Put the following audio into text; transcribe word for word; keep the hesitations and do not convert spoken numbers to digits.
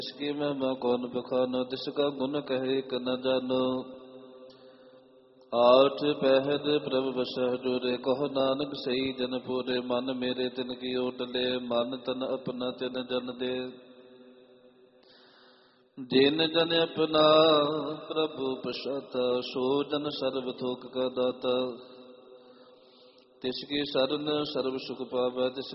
इसकी महिमा कौन बखानो, तिसका गुण कहे क न जानो। आठ पहर प्रभ बसह जोरे, कहो नानक सही जन पूरे। मन मेरे तिन की ओट ले, मन तन अपना तिन जन दे। जिन जन अपना प्रभु पशाता, सो जन सर्व थोक का दाता। तिसकी सरन सर्व सुख पावै, तिस